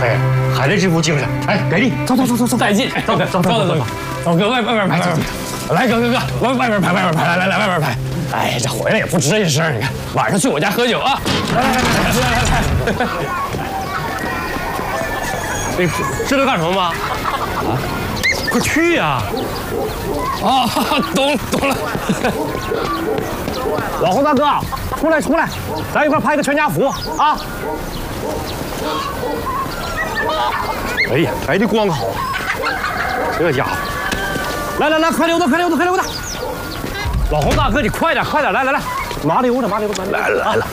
飞，还得这副精神。哎，给力！走， 再进，走，哥，外边拍，来，哥，往外边拍，来，外边拍。哎，这回来也不吱一声，你看，晚上去我家喝酒啊！来。 你知道干什么吗？啊，快去呀！ 啊，懂了。 老洪大哥，出来，咱一块拍个全家福啊！哎呀，拍的光好，这家伙！来，快溜达！老洪大哥，你快点，来，麻溜着，来了！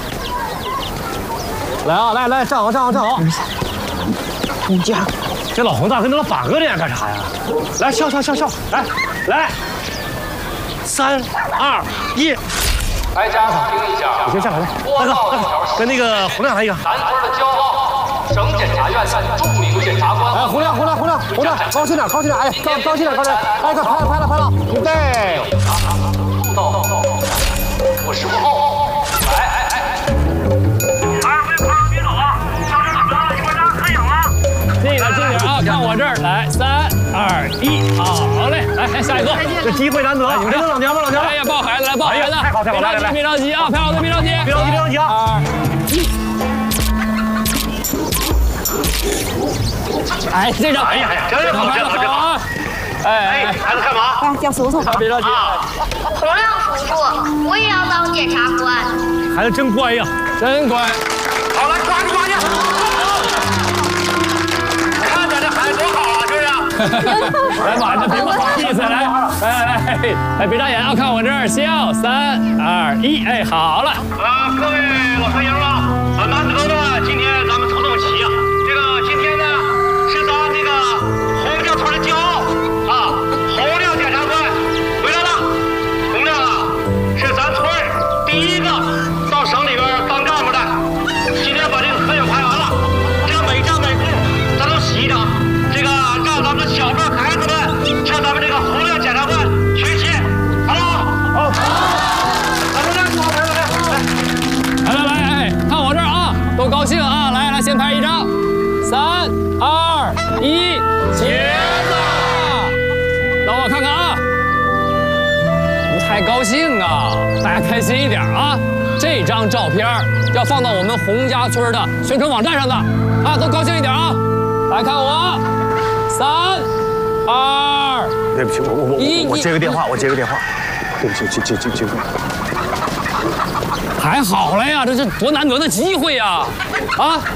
来，站好！出家，这老洪大哥那老把个脸干啥呀？来，笑，来，3、2、1。 大家听一下， 你先下来，大哥，跟那个洪亮来一个。 南村的骄傲，省检察院著名检察官。 哎，洪亮，高兴点，哎，高兴点，哎，快拍了，预备。 我10分后，来。2位快乐别走啊！校长怎么了？一会儿大家合影啊！ 近点啊，看我这儿，来，3、2、1，好嘞，来，下一个。 这机会难得，你们这老娘们。 哎呀，抱孩子， 太好，来， 别着急啊，拍好的别着急啊！2、1。 哎，这张， 哎呀，真好啊！哎，孩子干嘛？ 叫叔叔。 别着急。 洪亮叔叔，我也要当检察官。 孩子真乖呀， 真乖。 好，来抓去！看着这孩子多好啊，是不是？ 来吧，这别不好意思，来，别眨眼啊，看我这儿，笑，3、2、1，哎，好了。 各位老乡友啊，难得的今天咱们凑齐啊，这个今天呢是咱这个洪亮村的骄傲啊，洪亮检察官回来了。洪亮啊，是咱村第一个到省里边当干部的。今天把这个合影拍完了，这每张每步咱都洗一张，这个让咱们的小辈孩子们向咱们这个洪亮检察官学习，好不好？好。 来，看我这儿啊，都高兴啊！来，先拍一张，3、2、1，茄子。让我看看啊，不太高兴啊，大家开心一点啊！这张照片要放到我们洪家村的宣传网站上的啊，都高兴一点啊！来看我，3、2。 对不起，我接个电话，对不起，接。 还好了呀，这是多难得的机会呀！啊！